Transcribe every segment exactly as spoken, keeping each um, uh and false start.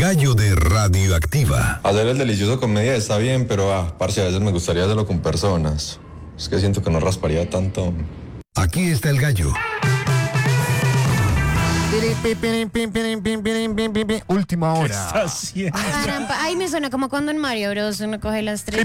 gallo de Radioactiva. Hacer el delicioso con media está bien, pero ah, parce, a veces me gustaría hacerlo con personas. Es que siento que no rasparía tanto. Aquí está el gallo. Última hora. ¿Qué está haciendo? Caramba. Ay, me suena como cuando en Mario Bros. Uno coge las tres.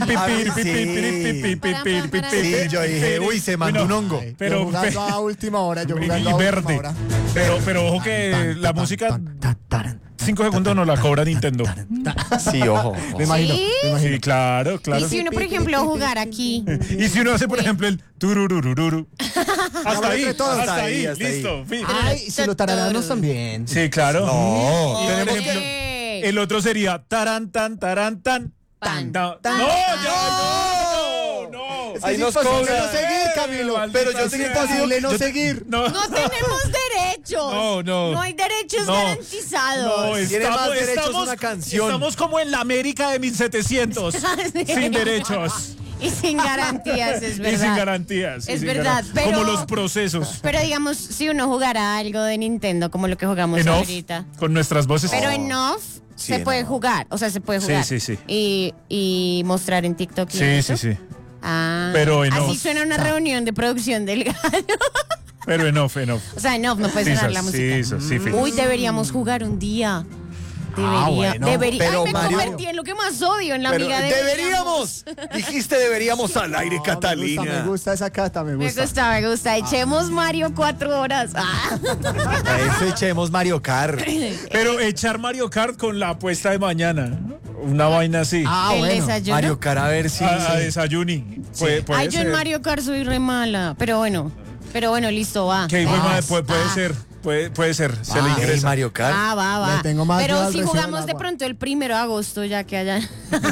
Sí, yo dije, uy, se mandó un hongo. Pero, Yo jugando a última hora, yo jugando y a verde. última hora. Pero, pero ojo que la música cinco segundos no la cobra Nintendo. Sí, ojo. Me imagino, ¿Sí? me imagino. Sí, claro, claro. Y si uno, por ejemplo, jugar aquí. Y si uno hace, por ejemplo, el turururururu. Hasta ahí, entre todos. hasta ahí, Hasta ahí. listo. fin. Ay, si lo tarareamos también. Sí, claro. No. Y, por Tenemos ejemplo, que- el otro sería taran, tan, taran, tan. Tan, No, tan, no, tan. ya, no, no. Es que Ahí es nos imposible cobran. no seguir, Camilo. Maldita Pero yo sea. tengo imposible no Yo te- seguir. No, No tenemos derechos. No, no. No hay derechos No. garantizados. No, Tiene más estamos, derechos estamos, una canción. Estamos como en la América de mil setecientos. Sin derechos. Y sin garantías, es verdad. Y sin garantías. y Es sin verdad, garan- pero- Como los procesos. Pero digamos, si uno jugara algo de Nintendo, como lo que jugamos En off, ahorita. con nuestras voces. Pero en off Sí, se en puede off. jugar. O sea, se puede Sí, jugar. sí, sí. Y, y mostrar en TikTok. y Sí, eso. sí, sí. Ah, Pero en así off. suena una reunión de producción del gallo. Pero en off, en off. O sea, en off no puede Sí, sonar sí, la música. sí, sí, sí. Uy, deberíamos jugar un día. Debería, Ah, bueno, debería. pero Ay, me Mario- convertí en lo que más odio, en la Pero amiga de deberíamos. Dijiste deberíamos al aire, No, Catalina. Me gusta, me gusta esa cata, me Me gusta. gusta, me gusta. Echemos Mario cuatro horas. Ah. A eso echemos Mario Kart. Pero echar Mario Kart con la apuesta de mañana. Una vaina así. Ah, El bueno. desayuno. Mario Kart, a ver si. a, a desayuni. Puede, puede Ay, yo en ser. Mario Kart soy re mala. Pero bueno, pero bueno, listo, va. Que igual, Ah, madre, puede, puede ah. ser. Puede, puede ser. Se Ah, le Ey, ingresa. Mario Kart. Ah, va, va. Le tengo más Pero dudas si al recibo jugamos del de agua. pronto el primero de agosto, ya que haya.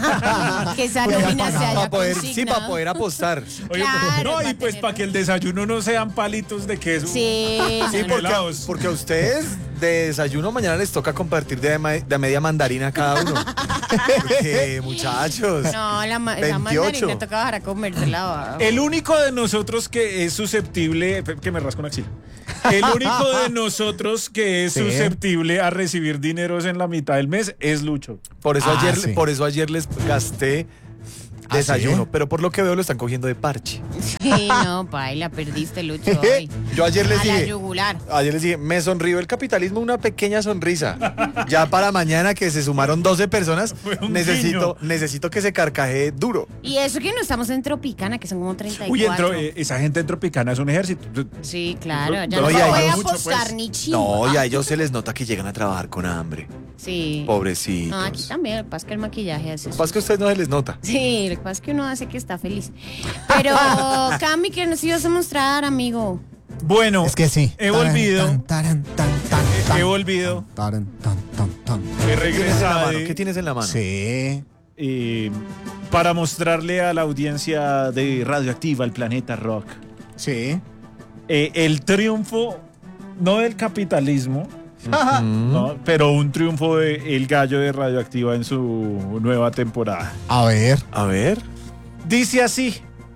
que esa Pues ya nómina se pagado. haya Para poder, sí, consignado. para poder apostar. Oye, Claro, no, para y pues tener- para que el desayuno no sean palitos de queso. Sí, Sí, no, no. porque, helados. porque a ustedes de desayuno mañana les toca compartir de, ma- de media mandarina cada uno. Porque, muchachos. No, la ma- esa veintiocho. mandarina toca bajar a comérsela. va. El único de nosotros que es susceptible, que me rasco una axila. El único de nosotros que es Sí. susceptible a recibir dineros en la mitad del mes es Lucho. Por eso, Ah, ayer, sí. por eso ayer les gasté ¿Ah, desayuno, sí? pero por lo que veo lo están cogiendo de parche. Sí, no, paila, perdiste, Lucho. hoy. Yo ayer les A la dije, yugular. ayer les dije, me sonrió el capitalismo una pequeña sonrisa. Ya para mañana que se sumaron doce personas, Fue un necesito, necesito que se carcajee duro. Y eso que no estamos en Tropicana, que son como treinta y cuatro. Uy, entró, eh, esa gente en Tropicana es un ejército. Sí, claro. Ya No, no, y se a puede ellos mucho, apostar pues. ni chimba. No, y a ellos se les nota que llegan a trabajar con hambre. Sí. Pobrecitos. No, aquí también. Lo que pasa es que el maquillaje hace Lo que eso. pasa es que a ustedes no se les nota. Sí, lo que pasa es que uno hace que está feliz. Pero, Cami, ¿qué nos ibas a mostrar, amigo? Bueno, Es que sí. he Taran, volvido, tan, taran, tan, tan, tan. he volvido, Taran, tan, tan, tan. he ¿Qué tienes en la regresado mano? ¿Qué tienes en la mano? Sí. eh, para mostrarle a la audiencia de Radioactiva, el planeta rock, Sí. eh, el triunfo, no del capitalismo, Ajá. ¿no? Pero un triunfo de El Gallo de Radioactiva en su nueva temporada. A ver. A ver. Dice así.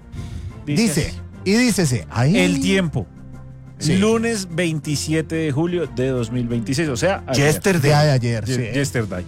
Dice. así. Y dícese. Ahí. El tiempo. Sí. Lunes veintisiete de julio de dos mil veintiséis. O sea, ayer. Yesterday. Día de ayer. Ye- Sí. Yesterday.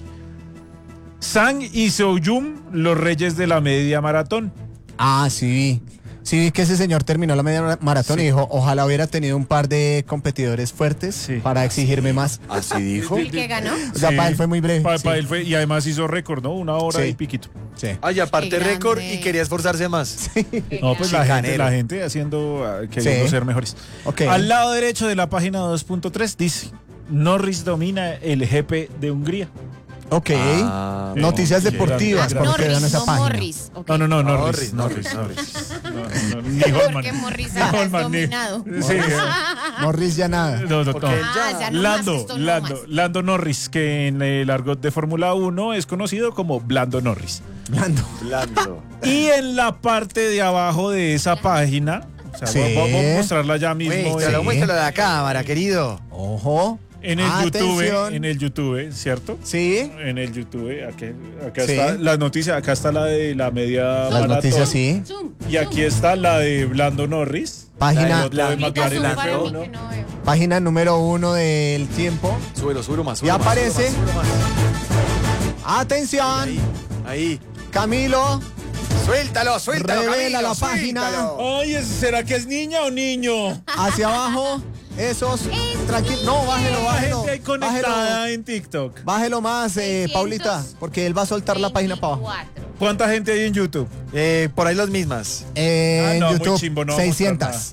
Sang y Seoyum, los reyes de la media maratón. Ah, sí. Sí, vi que ese señor terminó la media mara- maratón Sí. y dijo, ojalá hubiera tenido un par de competidores fuertes Sí. para exigirme más. Así dijo. ¿El que ganó? O sea, Sí. para él fue muy breve. Pa- sí. pa' él fue- y además hizo récord, ¿no? Una hora Sí. y piquito. Sí. Ay, aparte Qué récord grande. y quería esforzarse más. No, pues la gente, Chicanero. la gente haciendo, ah, queriendo Sí. ser mejores. Ok. Al lado derecho de la página dos punto tres dice, Norris domina el G P de Hungría. Ok. Ah, Noticias no, deportivas, sí, por lo que vean Norris, esa no página. Morris. ok. No, no, no, Norris. Norris, Norris, Norris, Norris. No, no, ni Holman. Porque Morris Ni has Holman, ni- dominado. Sí, eh, Morris ya nada. no, no, Porque no. él Ah, ya- ya no más, Lando, esto no Lando, más. Lando Norris, que en el argot de Fórmula uno es conocido como Blando Norris. Blando. Blando. Y en la parte de abajo de esa página, o sea, Sí. voy, voy- voy a mostrarla ya mismo. Muéstralo, en- muéstralo a la cámara, querido. Ojo. En el Atención. YouTube, en el YouTube, ¿cierto? Sí. En el YouTube, aquí, acá Sí. está la noticia, acá está la de la media Las maratón. noticias sí. Zoom, Y aquí está la de Blando Norris. Página- La de, la de La- Ahorita McLaren zoom para F mí uno. que no veo. Página número uno del tiempo. Súbelo, súbelo más. Ya súbelo más, aparece. súbelo más, súbelo más. Atención. Ahí, ahí. Camilo. Suéltalo, suéltalo. Revela Camilo, la página. suéltalo. Ay, ¿será que es niña o niño? Hacia abajo. Esos. Tranquilo. No, bájelo, La bájelo. gente ahí conectada en TikTok. Bájelo más, eh, Paulita, porque él va a soltar la página para abajo. veinticuatro. ¿Cuánta gente hay en YouTube? Eh, por ahí las mismas. Eh, Ah, en no, muy YouTube, chimbo, no vamos a seiscientos.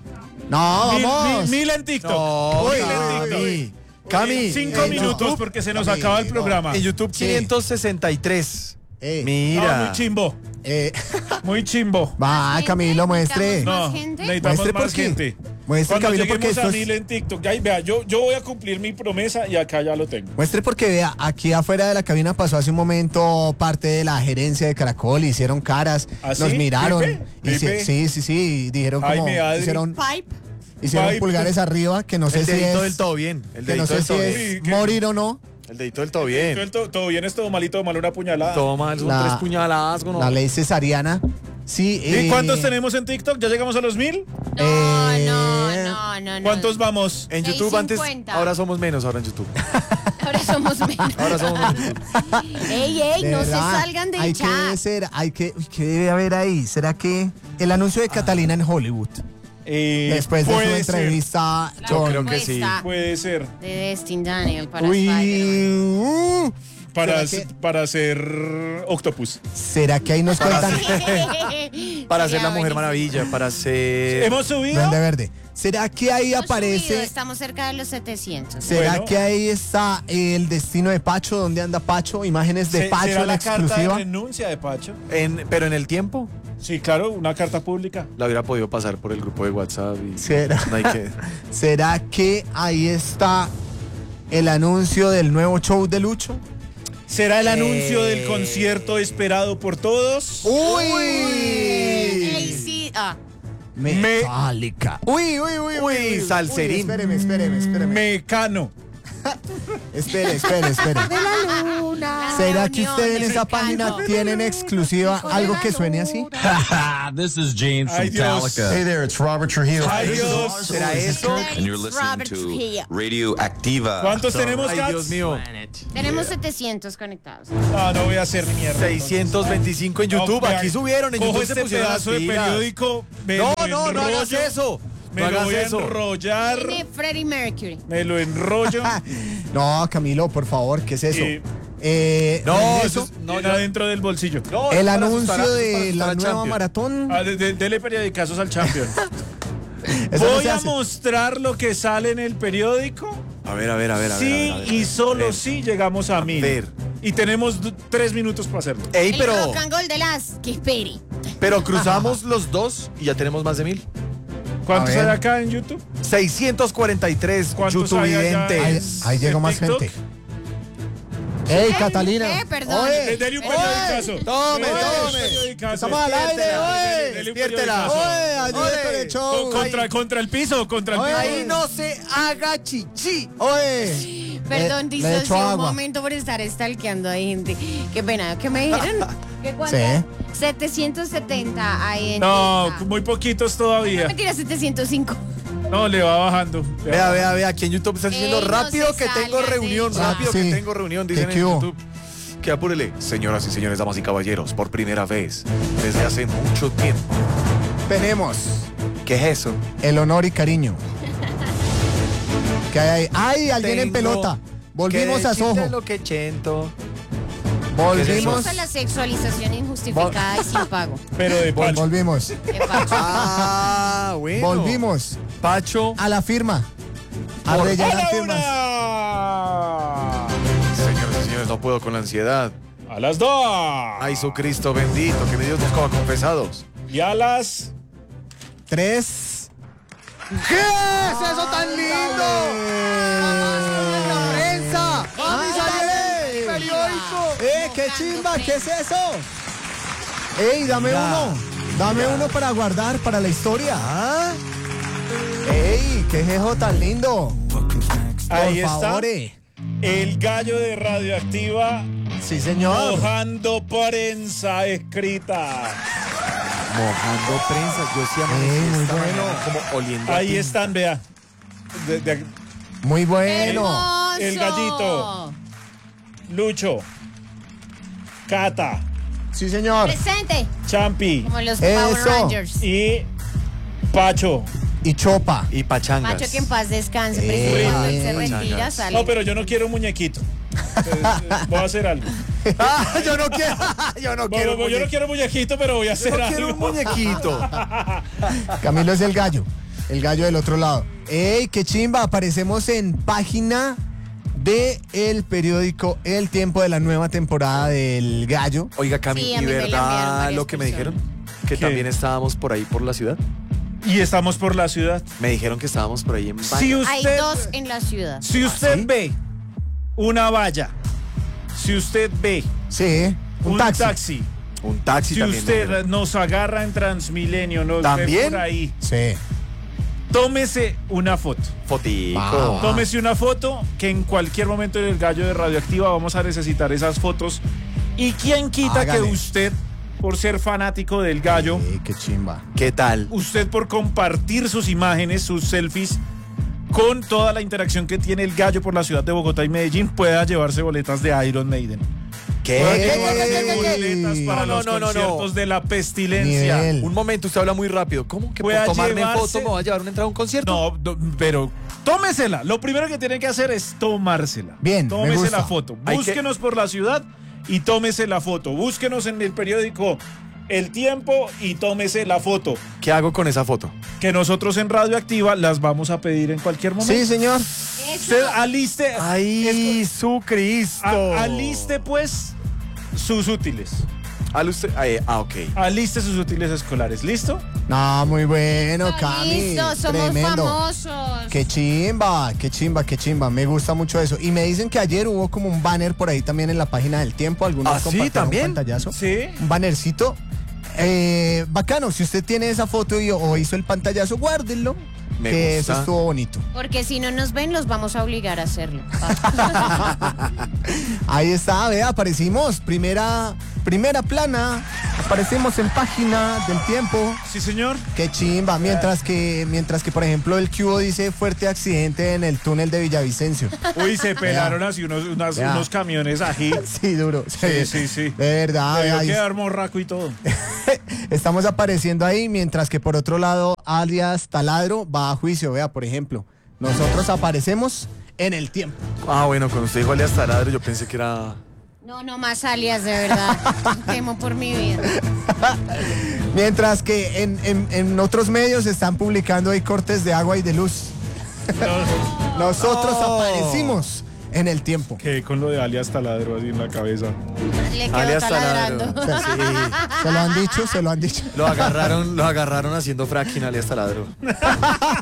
No, Mil, vamos. mil, mil en TikTok. No, Mil uy, en TikTok. Cami. Cami. Cinco eh, minutos YouTube. porque se nos Cami, acaba el no. programa. En YouTube Sí. quinientos sesenta y tres. Eh, No, Mira. muy chimbo. eh, Muy chimbo. va, gente? Camilo, muestre. ¿Necesitamos No, más gente? necesitamos Muestre más por qué. gente. Muestre, Cuando Camilo, lleguemos porque esto a es- mil en TikTok. Ya, vea, yo, yo voy a cumplir mi promesa y acá ya lo tengo. Muestre porque vea, aquí afuera de la cabina pasó hace un momento parte de la gerencia de Caracol, hicieron caras, ¿Ah, nos sí? miraron. ¿Pipe? y sí, ¿Pipe? sí, sí, sí, dijeron como Jaime, Adri. hicieron, Pipe. hicieron Pipe. pulgares arriba, que no sé El si dedito es, del todo bien. El que no dedito sé del si todo es bien. Sí, que- morir o no. El dedito del todo Todo, bien. el- todo, todo bien, es todo malito, malo una puñalada. Todo mal, son La- tres puñaladas. ¿No? La ley cesariana. Sí, ¿Y eh, cuántos tenemos en TikTok? ¿Ya llegamos a los mil? No, Eh, no, no, no, no. ¿Cuántos vamos? En seis YouTube antes, cincuenta. ahora somos menos ahora en YouTube. Ahora somos menos. Ahora somos menos. Ey, ey, de no se verdad, salgan del hay chat. que ser, hay que, uy, ¿qué debe haber ahí? ¿Será que el anuncio de Catalina en Hollywood? Eh, Después de su puede ser, entrevista La con... creo que sí. encuesta Puede ser. De Destin Daniel para Uy, Spider-Man. uh, Para, ¿será que- para ser Octopus. ¿Será que ahí nos cuentan? Para ser Sería la Mujer buenísimo. Maravilla, para ser... ¿Hemos subido? Duende Verde. ¿Será que ahí Hemos aparece? subido, estamos cerca de los setecientos. ¿Será Bueno. que ahí está el destino de Pacho? ¿Dónde anda Pacho? Imágenes de Se- Pacho ¿Será en la la carta de exclusiva. renuncia de Pacho? En, pero en el tiempo Sí, claro, una carta pública. la hubiera podido pasar por el grupo de WhatsApp. Y ¿Será? no hay que... ¿Será que ahí está el anuncio del nuevo show de Lucho? ¿Será el anuncio Eh. del concierto esperado por todos? ¡Uy! Lazy- ah, Metallica. Uy, uy, uy, Uy, uy, uy. salserín. Uy, espéreme, espéreme, espéreme. Mecano. Espere, espere, espere. la ¿Será que reunión ustedes en de esa Mecano. página tienen exclusiva algo que suene así? This is James Ay, from Dios. Metallica. Hey there, it's Robert Trujillo. Ay, Dios. ¿Será eso? And you're listening Robert to Trujillo. Radio Activa. ¿Cuántos tenemos, Ay, Cats? Dios mío. Tenemos setecientos conectados. No, no voy a hacer ni mierda. seiscientos veinticinco en No, YouTube. vea, Aquí subieron, en cojo YouTube ese se pusieron las pedazo de pilas. periódico. me No, lo no, no hagas enrollo, eso. Me No lo hagas voy a eso. enrollar. Tiene Freddie Mercury. Me lo enrollo. No, Camilo, por favor, ¿qué es eso? Eh, Eh, No, ¿es eso eso? es- no, no, ya- dentro del bolsillo. no, El es para anuncio asustar a- es para de asustar la al nueva champion. maratón. Ah, de- de- dele periodicazos al champion. Eso no Voy se a hace. mostrar lo que sale en el periódico. A ver, a ver, a ver. a ver, Sí a ver, a ver, a y ver. solo Ver. si llegamos a mil. ver. Y tenemos d- tres minutos para hacerlo. Ey, El pero, rock and roll de las que espere. pero cruzamos los dos y ya tenemos más de mil. ¿Cuántos A ver. hay acá en YouTube? seiscientos cuarenta y tres ¿Cuántos hay allá youtubidentes. Ahí, ahí llegó ¿En más TikTok? gente. ¡Ey, Catalina! ¿Qué? Perdón. Oye, Eh, Dele un Oye, periodicazo. tome, Dele un tome. periodicazo. Estamos al aire, Despiértela, oye. Dele un Despiértela. periodicazo. Oye, ayude Oye. con el show. Con- contra, contra el piso, contra el Oye. piso. Ahí no se haga chichi. Oye. Perdón, Le- le echo disocio un agua. momento por estar stalkeando ahí gente. Qué pena, ¿qué me dijeron? ¿Qué cuánto? Sí. setecientos setenta ahí en No, TikTok. muy poquitos todavía. Mentira, setecientos cinco. No, le va bajando. Vea, vea, vea, aquí en YouTube están diciendo Ey, no rápido se que tengo salgan reunión, del rápido chat. que Sí. tengo reunión, dicen ¿Qué en hubo? YouTube. Que apúrele. Señoras y señores, damas y caballeros, por primera vez, desde hace mucho tiempo. Tenemos ¿Qué es eso? el honor y cariño. ¿Qué hay ahí? ¡Ay, alguien en Tengo pelota! Volvimos que a decirte Soho. lo que chento. Volvimos. Volvimos a la sexualización injustificada y sin pago. Pero de Vol- Pacho. volvimos. De Pacho. Ah, bueno. Volvimos Pacho. a la firma. A Por- rellenar ¡A la firmas. una! Señoras y señores, no puedo con la ansiedad. A las dos. Ay, su Cristo bendito, que mi Dios nos coma confesados. Y a las... Tres. ¿Qué es eso tan lindo? ¡La prensa! ¡Mami, salió el periódico! ¡Eh, qué chimba! ¿Qué es eso? ¡Ey, dame Mira, uno! Dame uno para guardar para la historia. ¿Ah? ¡Ey, qué es eso tan lindo! Ahí Por está. favor, eh. El gallo de Radioactiva Sí, señor. mojando prensa escrita. Mojando prensa, yo sí Ey, amanecí muy esta bueno. mañana como oliendo a Ahí tinta. están, vea. De- de- Muy bueno. ¡Hermoso! el gallito. Lucho, Cata, Sí, señor. Presente. Champi Como los Eso. Power Rangers. y Pacho. Y Chopa. Y pachangas. Macho, que en paz descanse. Eh, Pero cuando él se pachangas. retira, sale. No, pero yo no quiero un muñequito. Entonces, eh, voy a hacer algo. Ah, yo no quiero. Yo no quiero. Bueno, yo no quiero muñequito, pero voy a hacer Yo no algo. quiero un muñequito. Camilo es el gallo. El gallo del otro lado. ¡Ey, qué chimba! Aparecemos en página de el periódico El Tiempo de la nueva temporada del Gallo. Oiga, Cami, Sí, a ¿y mí me la enviaron verdad varias lo que me personas. dijeron? Que ¿Qué? también estábamos por ahí por la ciudad. Y estamos por la ciudad. Me dijeron que estábamos por ahí en Si Valle. Hay usted, dos en la ciudad. si usted ¿sí? ve una valla, si usted ve Sí, un, un taxi. taxi, Un taxi si también. me usted dijeron. nos agarra en Transmilenio, nos ¿También? ve por ahí, Sí. tómese una foto. Fotico. Va. Tómese una foto que en cualquier momento en el Gallo de Radioactiva vamos a necesitar esas fotos. Y quién quita Hágale. que usted, por ser fanático del Gallo, Sí, qué chimba. ¿Qué tal? usted por compartir sus imágenes, sus selfies, con toda la interacción que tiene el Gallo por la ciudad de Bogotá y Medellín, pueda llevarse boletas de Iron Maiden. ¿Qué? Pueda ¿Qué, llevarse qué, qué, qué, qué? boletas para No, los no, no, no. conciertos de la pestilencia. Nivel. Un momento, usted habla muy rápido. ¿Cómo que por Pueda tomarme llevarse- foto me va a llevar una entrada a un concierto? No, no, pero tómesela. Lo primero que tiene que hacer es tomársela. Bien, me Tómese gusta. la foto. Hay que- Búsquenos por la ciudad y tómese la foto. Búsquenos en el periódico El Tiempo y tómese la foto. ¿Qué hago con esa foto? Que nosotros en Radioactiva las vamos a pedir en cualquier momento. Sí, señor. Usted aliste, ¡Ay, su Cristo! a- aliste pues sus útiles. Al usted, ah, eh, ah, ok. Aliste sus útiles escolares. ¿Listo? No, muy bueno, Listo, Cami. somos Tremendo. famosos. Qué chimba, qué chimba, qué chimba. Me gusta mucho eso. Y me dicen que ayer hubo como un banner por ahí también en la página del Tiempo. Algunos ¿Ah, sí? compartieron ¿También? un pantallazo. Sí. Un bannercito. Eh, bacano, si usted tiene esa foto y, o hizo el pantallazo, guárdenlo. Me que gusta. eso estuvo bonito. Porque si no nos ven, los vamos a obligar a hacerlo. Ahí está, vea, aparecimos. Primera, primera plana. Aparecemos en página del Tiempo. Sí, señor. Qué chimba. Mientras que, mientras que, por ejemplo, el Cubo dice fuerte accidente en el túnel de Villavicencio. Uy, se pelaron así unos, unas- Vea. unos camiones ají. Sí, duro. Sí, sí, sí. De verdad, Debió vea, ahí quedar morraco y todo. estamos apareciendo ahí, mientras que por otro lado, alias Taladro va a juicio. Vea, por ejemplo, nosotros aparecemos en el Tiempo. Ah, bueno, cuando usted dijo alias taladro, yo pensé que era... No, no más alias, de verdad. Temo por mi vida. Mientras que en, en- en otros medios están publicando ahí cortes de agua y de luz. No, Nosotros No. aparecimos en el Tiempo. quedé con lo de alias taladro así en la cabeza. Le quedó Alias taladrando. taladro. Sí. Se lo han dicho, se lo han dicho. Lo agarraron, lo agarraron haciendo fracking alias taladro.